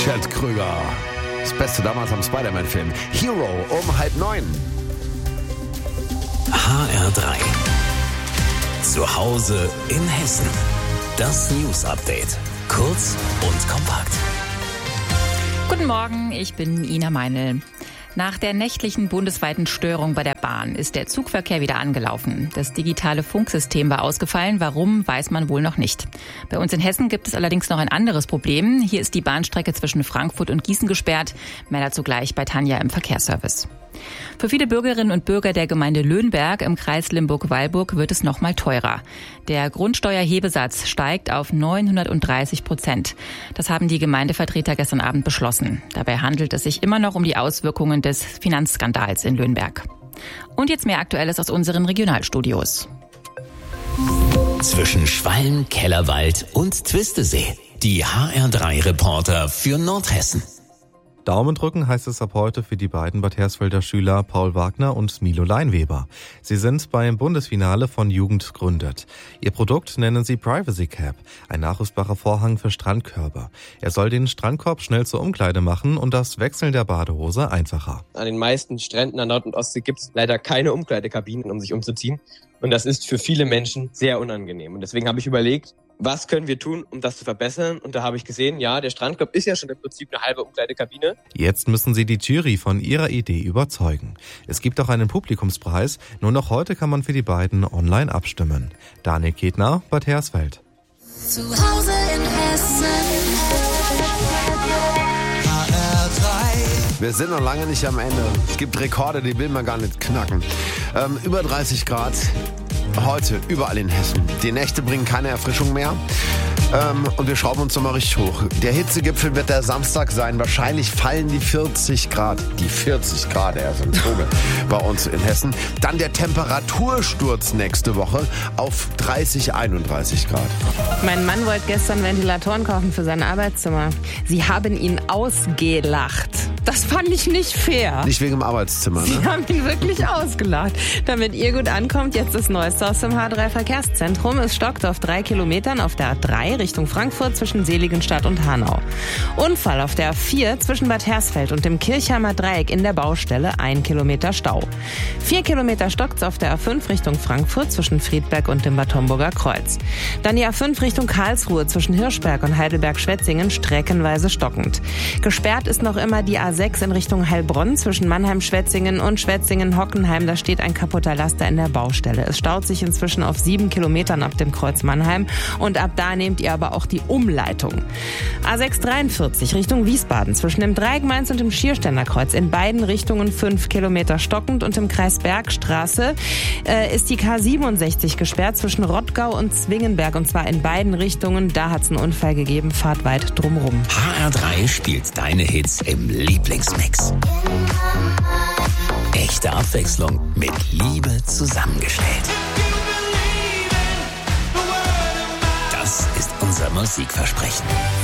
Chad Krüger. Das Beste damals am Spider-Man-Film. Hero um 8:30. HR3. Zu Hause in Hessen. Das News-Update. Kurz und kompakt. Guten Morgen, ich bin Ina Meinl. Nach der nächtlichen bundesweiten Störung bei der Bahn ist der Zugverkehr wieder angelaufen. Das digitale Funksystem war ausgefallen. Warum, weiß man wohl noch nicht. Bei uns in Hessen gibt es allerdings noch ein anderes Problem. Hier ist die Bahnstrecke zwischen Frankfurt und Gießen gesperrt. Mehr dazu gleich bei Tanja im Verkehrsservice. Für viele Bürgerinnen und Bürger der Gemeinde Löhnberg im Kreis Limburg-Weilburg wird es noch mal teurer. Der Grundsteuerhebesatz steigt auf 930%. Das haben die Gemeindevertreter gestern Abend beschlossen. Dabei handelt es sich immer noch um die Auswirkungen des Finanzskandals in Löhnberg. Und jetzt mehr Aktuelles aus unseren Regionalstudios. Zwischen Schwalm, Kellerwald und Twistesee. Die HR3-Reporter für Nordhessen. Daumen drücken heißt es ab heute für die beiden Bad Hersfelder Schüler Paul Wagner und Milo Leinweber. Sie sind beim Bundesfinale von Jugend gründet. Ihr Produkt nennen sie Privacy Cap, ein nachrüstbarer Vorhang für Strandkörbe. Er soll den Strandkorb schnell zur Umkleide machen und das Wechseln der Badehose einfacher. An den meisten Stränden an Nord- und Ostsee gibt es leider keine Umkleidekabinen, um sich umzuziehen. Und das ist für viele Menschen sehr unangenehm. Und deswegen habe ich überlegt, was können wir tun, um das zu verbessern? Und da habe ich gesehen, ja, der Strandkorb ist ja schon im Prinzip eine halbe Umkleidekabine. Jetzt müssen sie die Jury von ihrer Idee überzeugen. Es gibt auch einen Publikumspreis. Nur noch heute kann man für die beiden online abstimmen. Daniel Ketner, Bad Hersfeld. Zu Hause in Hessen. Wir sind noch lange nicht am Ende. Es gibt Rekorde, die will man gar nicht knacken. Über 30 Grad. Heute überall in Hessen. Die Nächte bringen keine Erfrischung mehr. Und wir schrauben uns nochmal richtig hoch. Der Hitzegipfel wird der Samstag sein. Wahrscheinlich fallen die 40 Grad. Die 40 Grad, er ist ein Vogel bei uns in Hessen. Dann der Temperatursturz nächste Woche auf 30, 31 Grad. Mein Mann wollte gestern Ventilatoren kaufen für sein Arbeitszimmer. Sie haben ihn ausgelacht. Das fand ich nicht fair. Nicht wegen dem Arbeitszimmer, ne? Sie haben ihn wirklich ausgelacht. Damit ihr gut ankommt, jetzt das Neueste aus dem H3-Verkehrszentrum. Es stockt auf 3 Kilometern auf der A3 Richtung Frankfurt zwischen Seligenstadt und Hanau. Unfall auf der A4 zwischen Bad Hersfeld und dem Kirchheimer Dreieck in der Baustelle, 1 Kilometer Stau. 4 Kilometer stockt's auf der A5 Richtung Frankfurt zwischen Friedberg und dem Bad Homburger Kreuz. Dann die A5 Richtung Karlsruhe zwischen Hirschberg und Heidelberg-Schwetzingen streckenweise stockend. Gesperrt ist noch immer die A6 in Richtung Heilbronn zwischen Mannheim-Schwetzingen und Schwetzingen-Hockenheim. Da steht ein kaputter Laster in der Baustelle. Es staut sich inzwischen auf 7 Kilometern ab dem Kreuz Mannheim und ab da nehmt ihr aber auch die Umleitung. A643 Richtung Wiesbaden zwischen dem Dreieck Mainz und dem Schierständer Kreuz in beiden Richtungen 5 Kilometer stockend und im Kreis Bergstraße ist die K67 gesperrt zwischen Rottgau und Zwingenberg und zwar in beiden Richtungen. Da hat es einen Unfall gegeben. Fahrt weit drumrum. HR3 spielt deine Hits im Lieblingsmix. Echte Abwechslung mit Liebe zusammengestellt. Das ist unser Musikversprechen.